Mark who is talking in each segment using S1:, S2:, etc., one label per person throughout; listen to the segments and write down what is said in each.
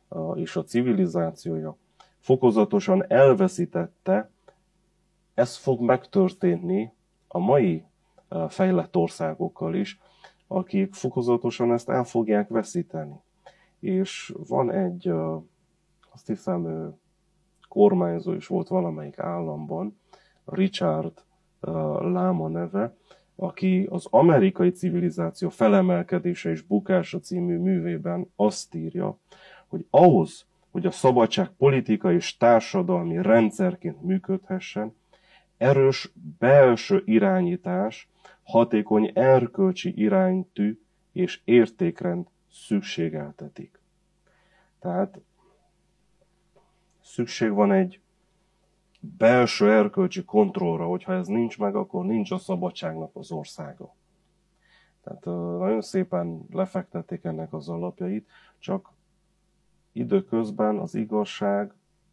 S1: és a civilizációja fokozatosan elveszítette, ez fog megtörténni a mai fejlett országokkal is, akik fokozatosan ezt el fogják veszíteni. És van egy, azt hiszem, kormányzó is volt valamelyik államban, Richard Lama neve, aki az amerikai civilizáció felemelkedése és bukása című művében azt írja, hogy ahhoz, hogy a szabadság politikai és társadalmi rendszerként működhessen, erős belső irányítás, hatékony erkölcsi iránytű és értékrend szükségeltetik. Tehát szükség van egy belső erkölcsi kontrollra, hogyha ez nincs meg, akkor nincs a szabadságnak az országa. Tehát nagyon szépen lefektették ennek az alapjait, csak időközben az igazság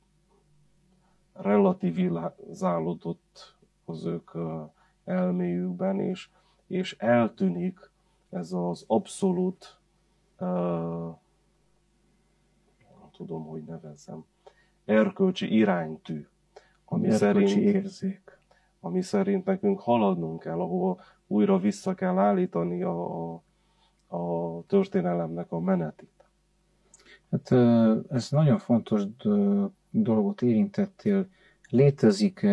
S1: relativizálódott az ők elméjükben, és eltűnik ez az abszolút, nem tudom, hogy nevezzem, erkölcsi iránytű, ami szerint nekünk haladnunk kell, ahova újra vissza kell állítani a történelemnek a menetét.
S2: Hát ez nagyon fontos dolgot érintettél. Létezik,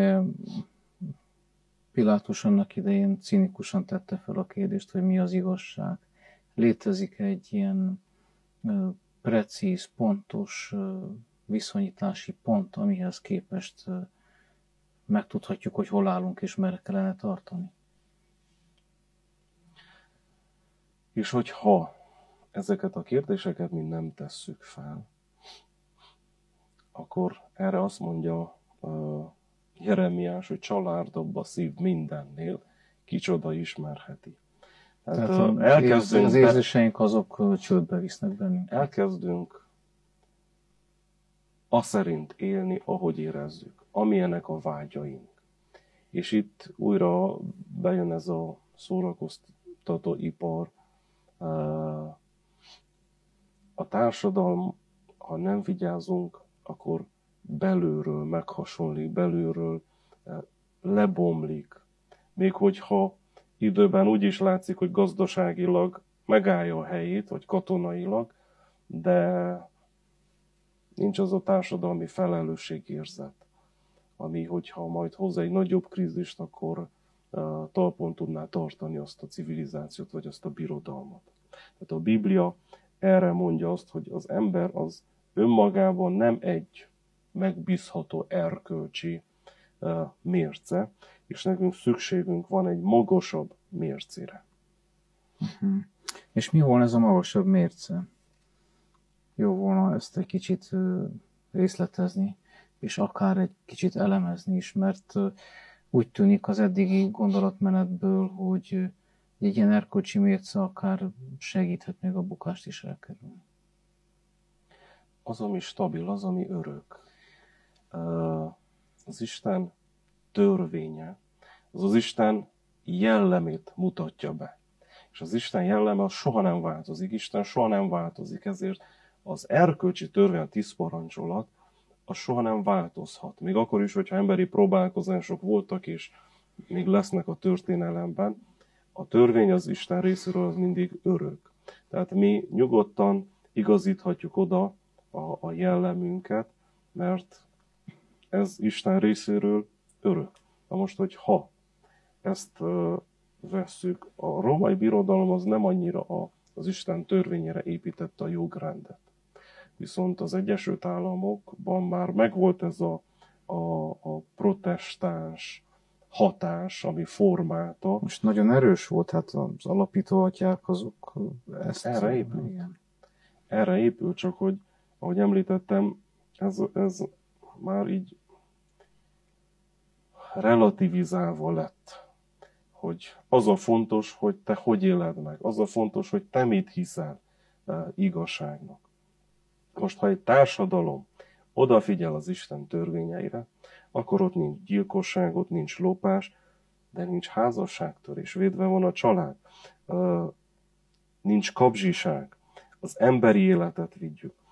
S2: Pilátus annak idején cinikusan tette fel a kérdést, hogy mi az igazság. Létezik egy ilyen precíz, pontos viszonyítási pont, amihez képest megtudhatjuk, hogy hol állunk és merre kellene tartani.
S1: És hogyha ezeket a kérdéseket mind nem tesszük fel, akkor erre azt mondja Jeremiás, hogy csalárdabb a szív mindennél, kicsoda ismerheti.
S2: Tehát az érzéseink azok csődbe visznek bennünk.
S1: Elkezdünk aszerint élni, ahogy érezzük, amilyenek a vágyaink. És itt újra bejön ez a szórakoztató ipar. A társadalom, ha nem vigyázunk, akkor belülről meghasonlik, belülről lebomlik. Még hogyha időben úgy is látszik, hogy gazdaságilag megállja a helyét, vagy katonailag, de nincs az a társadalmi felelősségérzet, ami, hogyha majd hozzá egy nagyobb krízist, akkor talpon tudná tartani azt a civilizációt, vagy azt a birodalmat. Tehát a Biblia erre mondja azt, hogy az ember az önmagában nem egy megbízható erkölcsi mérce, és nekünk szükségünk van egy magasabb mércére.
S2: Uh-huh. És mi volna ez a magasabb mérce? Jó volna ezt egy kicsit részletezni, és akár egy kicsit elemezni is, mert úgy tűnik az eddigi gondolatmenetből, hogy egy ilyen erkölcsi mérce akár segíthet még a bukást is elkerülni.
S1: Az, ami stabil, az, ami örök. Az Isten törvénye, az Isten jellemét mutatja be. És az Isten jelleme az soha nem változik, Isten soha nem változik, ezért az erkölcsi törvény, a 10 parancsolat, az soha nem változhat. Még akkor is, hogyha emberi próbálkozások voltak, és még lesznek a történelemben, a törvény az Isten részéről az mindig örök. Tehát mi nyugodtan igazíthatjuk oda a jellemünket, mert ez Isten részéről örök. Na most, hogy ha ezt vesszük, a római birodalom az nem annyira az Isten törvényére építette a jogrendet. Viszont az Egyesült Államokban már megvolt ez a protestáns hatás, ami formálta.
S2: Most nagyon erős volt, hát az alapító atyák azok ezt...
S1: Erre épült. Igen. Erre épült, csak hogy, ahogy említettem, ez már így relativizálva lett. Hogy az a fontos, hogy te hogy éled meg. Az a fontos, hogy te mit hiszel igazságnak. Most, ha egy társadalom odafigyel az Isten törvényeire, akkor ott nincs gyilkosság, ott nincs lopás, de nincs házasságtörés, védve van a család, nincs kapzsiság, az emberi életet vigyük.